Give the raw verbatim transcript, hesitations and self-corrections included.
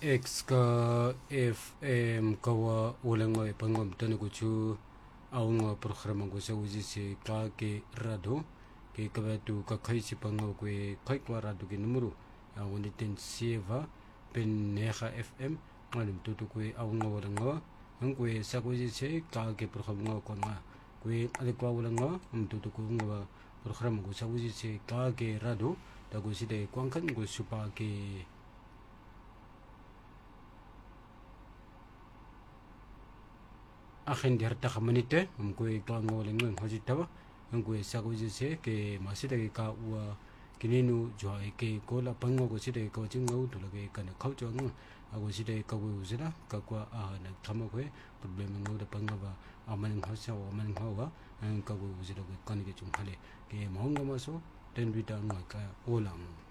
X ka F M kawa ulang ay pangam tani ko chu aung program ko sa uji se ka ke rado ke kabatu ka khai si pangaw ko khai kwa rado ke numero aung ni ten sieva pen neha F M ngalum tutu ko aung ulang nga ang ko sa ko uji se ka ke program nga ko nga ko ale kwa ulang nga um tutu ko nga program ko sa uji se ka ke rado da ko si de kwang kan ko supa ke akin di harta kamanite um ko ikang ngoling ng hojitawa ang ko sa ko jise ke masida ke ka wa kininu jo ke ko la pango ko sida ko jingo to la ke kana khau jo ng ago sida ka ko usira ka kwa a na thama ko problem ng da panga ba aman hausa wa man hawa ang ka ko usira ko kan ke chung hale ke mahonga maso ten bita ng ka olam